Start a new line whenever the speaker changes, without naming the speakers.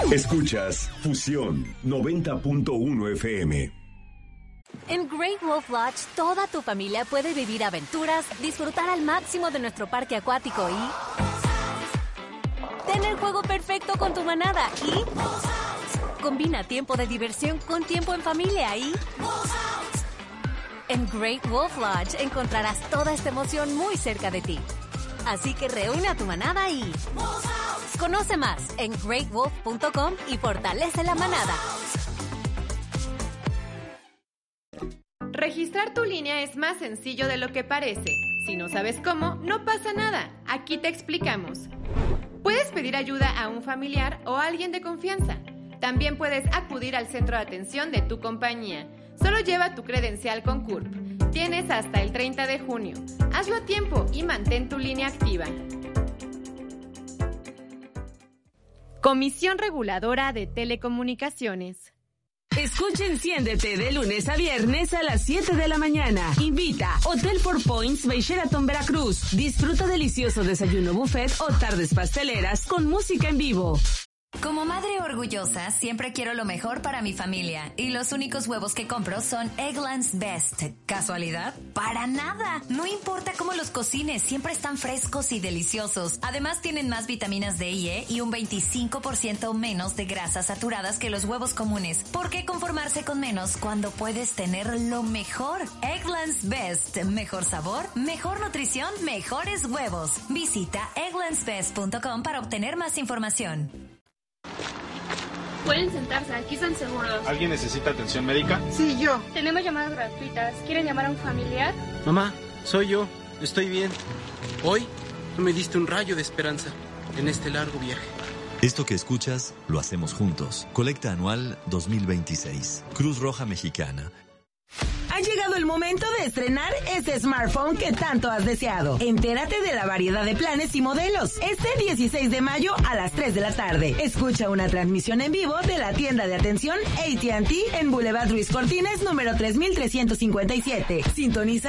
Escuchas Fusión 90.1 FM.
En Great Wolf Lodge, toda tu familia puede vivir aventuras, disfrutar al máximo de nuestro parque acuático y tener juego perfecto con tu manada y combina tiempo de diversión con tiempo en familia y en Great Wolf Lodge encontrarás toda esta emoción muy cerca de ti. Así que reúne a tu manada y conoce más en greatwolf.com y fortalece la manada.
Registrar tu línea es más sencillo de lo que parece. Si no sabes cómo, no pasa nada. Aquí te explicamos. Puedes pedir ayuda a un familiar o a alguien de confianza. También puedes acudir al centro de atención de tu compañía. Solo lleva tu credencial con CURP. Tienes hasta el 30 de junio. Hazlo a tiempo y mantén tu línea activa. Comisión Reguladora de Telecomunicaciones.
Escucha Enciéndete de lunes a viernes a las 7 de la mañana. Invita Hotel Four Points by Sheraton Veracruz. Disfruta delicioso desayuno buffet o tardes pasteleras con música en vivo.
Como madre orgullosa, siempre quiero lo mejor para mi familia. Y los únicos huevos que compro son Eggland's Best. ¿Casualidad? ¡Para nada! No importa cómo los cocines, siempre están frescos y deliciosos. Además, tienen más vitaminas D y E y un 25% menos de grasas saturadas que los huevos comunes. ¿Por qué conformarse con menos cuando puedes tener lo mejor? Eggland's Best. Mejor sabor, mejor nutrición, mejores huevos. Visita egglandsbest.com para obtener más información.
Pueden sentarse, aquí están seguros.
¿Alguien necesita atención médica?
Sí, yo.
Tenemos llamadas gratuitas. ¿Quieren llamar a un familiar?
Mamá, soy yo. Estoy bien. Hoy tú me diste un rayo de esperanza en este largo viaje.
Esto que escuchas lo hacemos juntos. Colecta anual 2026. Cruz Roja Mexicana.
Ha llegado el momento de estrenar ese smartphone que tanto has deseado. Entérate de la variedad de planes y modelos. Este 16 de mayo a las 3 de la tarde. Escucha una transmisión en vivo de la tienda de atención AT&T en Boulevard Ruiz Cortines, número 3357. Sintoniza